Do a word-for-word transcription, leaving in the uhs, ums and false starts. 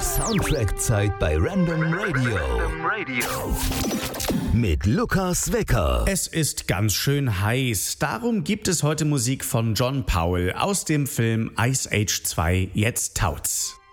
Soundtrack-Zeit bei Random Radio. Random Radio. Mit Lukas Wecker. Es ist ganz schön heiß. Darum gibt es heute Musik von John Powell aus dem Film Ice Age zwei. Jetzt taut's.